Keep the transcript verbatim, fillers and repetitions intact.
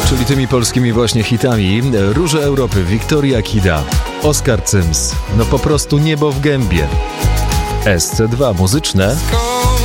czyli tymi polskimi właśnie hitami. Róże Europy, Wiktoria Kida, Oskar Cyms. No po prostu niebo w gębie. S C dwa muzyczne.